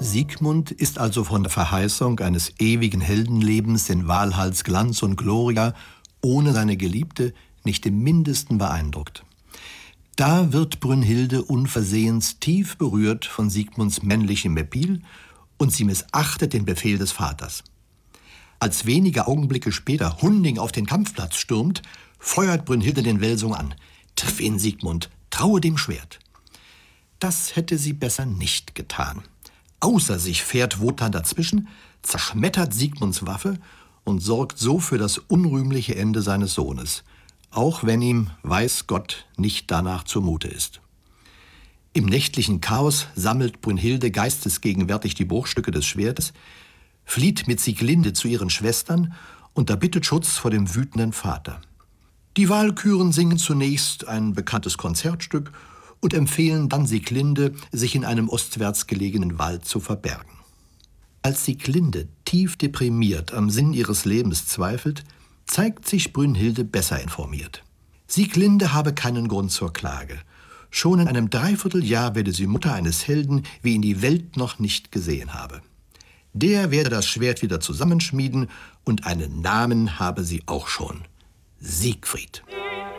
Siegmund ist also von der Verheißung eines ewigen Heldenlebens in Walhalls Glanz und Gloria ohne seine Geliebte nicht im Mindesten beeindruckt. Da wird Brünnhilde unversehens tief berührt von Siegmunds männlichem Appeal und sie missachtet den Befehl des Vaters. Als wenige Augenblicke später Hunding auf den Kampfplatz stürmt, feuert Brünnhilde den Welsung an. Triff ihn, Siegmund, traue dem Schwert. Das hätte sie besser nicht getan. Außer sich fährt Wotan dazwischen, zerschmettert Siegmunds Waffe und sorgt so für das unrühmliche Ende seines Sohnes, auch wenn ihm, weiß Gott, nicht danach zumute ist. Im nächtlichen Chaos sammelt Brünnhilde geistesgegenwärtig die Bruchstücke des Schwertes, flieht mit Sieglinde zu ihren Schwestern und erbittet Schutz vor dem wütenden Vater. Die Walküren singen zunächst ein bekanntes Konzertstück und empfehlen dann Sieglinde, sich in einem ostwärts gelegenen Wald zu verbergen. Als Sieglinde tief deprimiert am Sinn ihres Lebens zweifelt, zeigt sich Brünnhilde besser informiert. Sieglinde habe keinen Grund zur Klage. Schon in einem Dreivierteljahr werde sie Mutter eines Helden, wie ihn die Welt noch nicht gesehen habe. Der werde das Schwert wieder zusammenschmieden und einen Namen habe sie auch schon: Siegfried.